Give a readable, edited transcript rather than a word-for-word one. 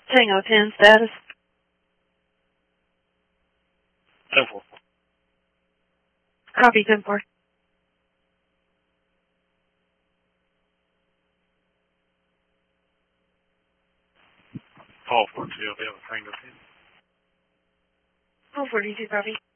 Tango 10 status. 10-4. Copy 10-4. Call 42, I'll be able to Tango 10. Call 42, copy.